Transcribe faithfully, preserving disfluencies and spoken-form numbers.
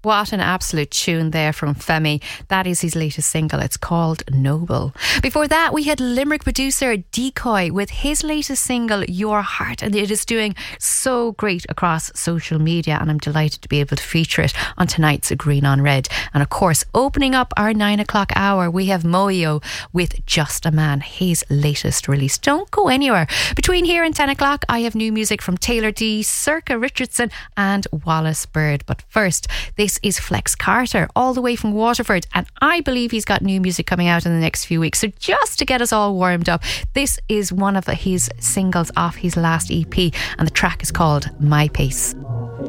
What an absolute tune there from Femi. That is his latest single. It's called Noble. Before that, we had Limerick producer Decoy with his latest single, Your Heart, and it is doing so great across social media, and I'm delighted to be able to feature it on tonight's Green on Red. And of course, opening up our nine o'clock hour, we have Moyo with Just a Man, his latest release. Don't go anywhere. Between here and ten o'clock, I have new music from Taylor D, Circa Richardson and Wallace Bird. But first, this is Flex Carter, all the way from Waterford, and I believe he's got new music coming out in the next few weeks. So just to get us all warmed up, this is one of his singles off his last E P, and the track is called My Pace.